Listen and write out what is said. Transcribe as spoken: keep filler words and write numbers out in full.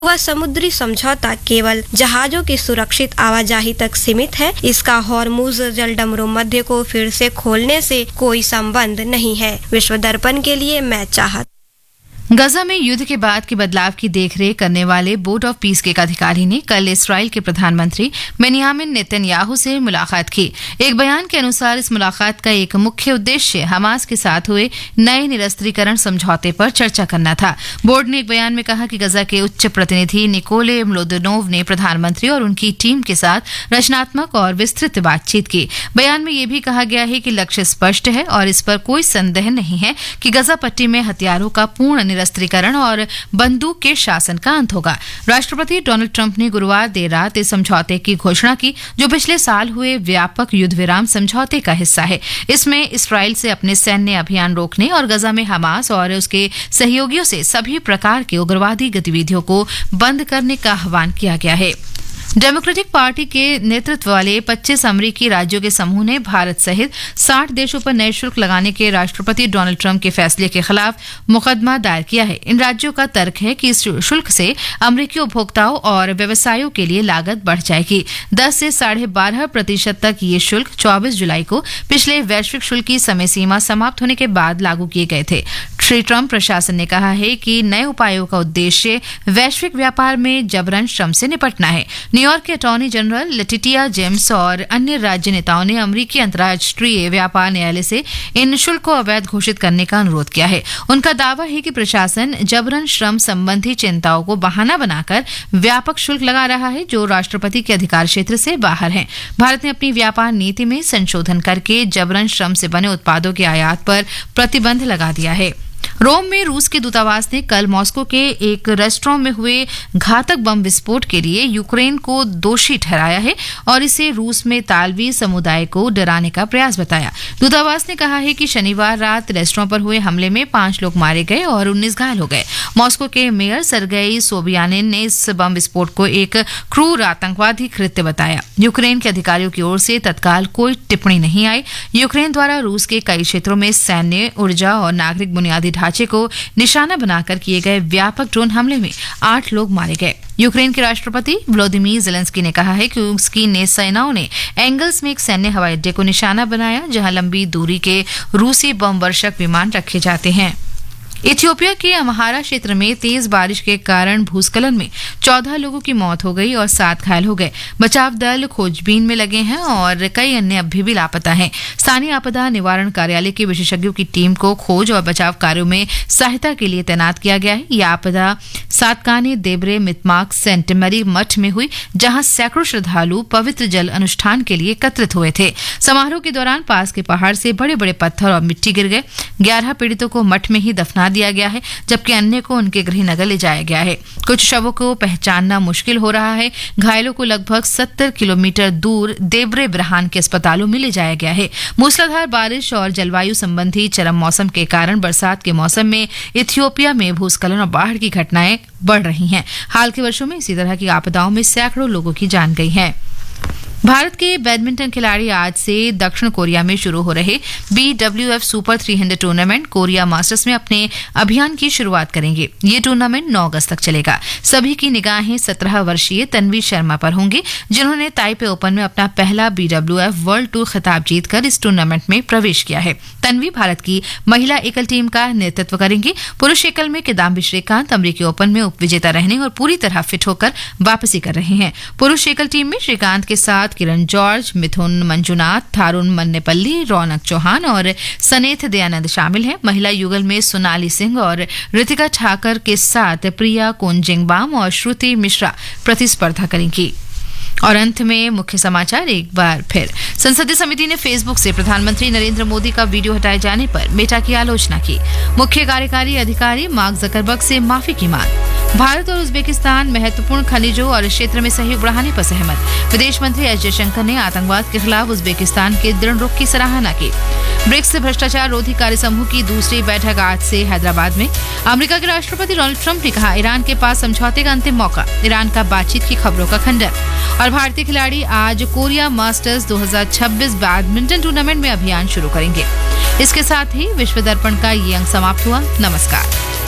वह समुद्री समझौता केवल जहाजों की सुरक्षित आवाजाही तक सीमित है। इसका हॉर्मुज जलडमरू मध्य को फिर से खोलने से कोई संबंध नहीं है। विश्व दर्पण के लिए मैं चाहत। गजा में युद्ध के बाद के बदलाव की देखरेख करने वाले बोर्ड ऑफ पीस के एक अधिकारी ने कल इस्राएल के प्रधानमंत्री बेनियामिन नेतन्याहू से मुलाकात की। एक बयान के अनुसार इस मुलाकात का एक मुख्य उद्देश्य हमास के साथ हुए नए निरस्त्रीकरण समझौते पर चर्चा करना था। बोर्ड ने एक बयान में कहा कि गजा के उच्च प्रतिनिधि निकोले म्लोदनोव ने प्रधानमंत्री और उनकी टीम के साथ रचनात्मक और विस्तृत बातचीत की। बयान में यह भी कहा गया है कि लक्ष्य स्पष्ट है और इस पर कोई संदेह नहीं है कि गजा पट्टी में हथियारों का पूर्ण निरस्त्रीकरण और बंदूक के शासन का अंत होगा। राष्ट्रपति डोनाल्ड ट्रंप ने गुरुवार देर रात इस समझौते की घोषणा की, जो पिछले साल हुए व्यापक युद्ध विराम समझौते का हिस्सा है। इसमें इस्राएल से अपने सैन्य अभियान रोकने और गजा में हमास और उसके सहयोगियों से सभी प्रकार के उग्रवादी गतिविधियों को बंद करने का आह्वान किया गया है। डेमोक्रेटिक पार्टी के नेतृत्व वाले पच्चीस अमरीकी राज्यों के समूह ने भारत सहित साठ देशों पर नए शुल्क लगाने के राष्ट्रपति डोनाल्ड ट्रंप के फैसले के खिलाफ मुकदमा दायर किया है। इन राज्यों का तर्क है कि इस शुल्क से अमरीकी उपभोक्ताओं और व्यवसायों के लिए लागत बढ़ जाएगी। दस से साढ़े बारह प्रतिशत तक ये शुल्क चौबीस जुलाई को पिछले वैश्विक शुल्क की समय सीमा समाप्त होने के बाद लागू किए गए थे। श्री ट्रंप प्रशासन ने कहा है कि नए उपायों का उद्देश्य वैश्विक व्यापार में जबरन श्रम से निपटना है। न्यूयॉर्क के अटॉर्नी जनरल लेटिटिया जेम्स और अन्य राज्य नेताओं ने अमरीकी अंतर्राष्ट्रीय व्यापार न्यायालय से इन शुल्क को अवैध घोषित करने का अनुरोध किया है। उनका दावा है कि प्रशासन जबरन श्रम संबंधी चिंताओं को बहाना बनाकर व्यापक शुल्क लगा रहा है, जो राष्ट्रपति के अधिकार क्षेत्र से बाहर है। भारत ने अपनी व्यापार नीति में संशोधन करके जबरन श्रम से बने उत्पादों के आयात पर प्रतिबंध लगा दिया है। रोम में रूस के दूतावास ने कल मॉस्को के एक रेस्टोरेंट में हुए घातक बम विस्फोट के लिए यूक्रेन को दोषी ठहराया है और इसे रूस में तालवी समुदाय को डराने का प्रयास बताया। दूतावास ने कहा है कि शनिवार रात रेस्टोरेंट पर हुए हमले में पांच लोग मारे गए और उन्नीस घायल हो गए। मॉस्को के मेयर सर्गेई सोबियानिन ने इस बम विस्फोट को एक क्रूर आतंकवादी कृत्य बताया। यूक्रेन के अधिकारियों की ओर से तत्काल कोई टिप्पणी नहीं आई। यूक्रेन द्वारा रूस के कई क्षेत्रों में सैन्य, ऊर्जा और नागरिक बुनियादी ढांचे को निशाना बनाकर किए गए व्यापक ड्रोन हमले में आठ लोग मारे गए। यूक्रेन के राष्ट्रपति व्लोदिमीर ज़ेलेंस्की ने कहा है कि उसकी ने सेनाओं ने एंगल्स में एक सैन्य हवाई अड्डे को निशाना बनाया, जहां लंबी दूरी के रूसी बम वर्षक विमान रखे जाते हैं। इथियोपिया के अम्हारा क्षेत्र में तेज बारिश के कारण भूस्खलन में चौदह लोगों की मौत हो गई और सात घायल हो गए। बचाव दल खोजबीन में लगे हैं और कई अन्य अभी भी लापता हैं। स्थानीय आपदा निवारण कार्यालय के विशेषज्ञों की टीम को खोज और बचाव कार्यों में सहायता के लिए तैनात किया गया है। यह आपदा सातकाने देबरे मितमाक सेंट मैरी मठ में हुई, जहां सैकड़ों श्रद्धालु पवित्र जल अनुष्ठान के लिए एकत्रित हुए थे। समारोह के दौरान पास के पहाड़ से बड़े बड़े पत्थर और मिट्टी गिर गए। ग्यारह पीड़ितों को मठ में ही दफना दिया गया है, जबकि अन्य को उनके गृह नगर ले जाया गया है। कुछ शवों को पहचानना मुश्किल हो रहा है। घायलों को लगभग सत्तर किलोमीटर दूर देबरे ब्रहान के अस्पतालों में ले जाया गया है। मूसलाधार बारिश और जलवायु संबंधी चरम मौसम के कारण बरसात के मौसम में इथियोपिया में भूस्खलन और बाढ़ की घटनाएं बढ़ रही हैं। हाल के वर्षों में इसी तरह की आपदाओं में सैकड़ों लोगों की जान गई है। भारत के बैडमिंटन खिलाड़ी आज से दक्षिण कोरिया में शुरू हो रहे बी डब्ल्यू एफ सुपर तीन सौ टूर्नामेंट कोरिया मास्टर्स में अपने अभियान की शुरुआत करेंगे। ये टूर्नामेंट नौ अगस्त तक चलेगा। सभी की निगाहें सत्रह वर्षीय तन्वी शर्मा पर होंगी, जिन्होंने ताइपे ओपन में अपना पहला B W F world tour खिताब जीतकर इस टूर्नामेंट में प्रवेश किया है। तन्वी भारत की महिला एकल टीम का नेतृत्व करेंगी। पुरुष एकल में किदाम्बी श्रीकांत अमरीकी ओपन में उपविजेता रहने और पूरी तरह फिट होकर वापसी कर रहे हैं। पुरुष एकल टीम में श्रीकांत के साथ किरण जॉर्ज, मिथुन मंजुनाथ, थारुण मन्नेपल्ली, रौनक चौहान और सनेथ दयानंद शामिल हैं। महिला युगल में सोनाली सिंह और ऋतिका ठाकर के साथ प्रिया कोनजिंगबाम और श्रुति मिश्रा प्रतिस्पर्धा करेंगी। और अंत में मुख्य समाचार एक बार फिर। संसदीय समिति ने फेसबुक से प्रधानमंत्री नरेंद्र मोदी का वीडियो हटाए जाने पर मेटा की आलोचना की। मुख्य कार्यकारी अधिकारी मार्क जकरबर्ग से माफी की मांग। भारत और उज्बेकिस्तान महत्वपूर्ण खनिजों और क्षेत्र में सहयोग बढ़ाने पर सहमत। विदेश मंत्री एस जयशंकर ने आतंकवाद के खिलाफ उज्बेकिस्तान के दृढ़ रुख की सराहना की। ब्रिक्स भ्रष्टाचार रोधी कार्य समूह की दूसरी बैठक आज से हैदराबाद में। अमेरिका के राष्ट्रपति डोनाल्ड ट्रंप ने कहा, ईरान के पास समझौते का अंतिम मौका। ईरान का बातचीत की खबरों का खंडन। और भारतीय खिलाड़ी आज कोरिया मास्टर्स दो हज़ार छब्बीस बैडमिंटन टूर्नामेंट में अभियान शुरू करेंगे। इसके साथ ही विश्व दर्पण का ये अंक समाप्त हुआ। नमस्कार।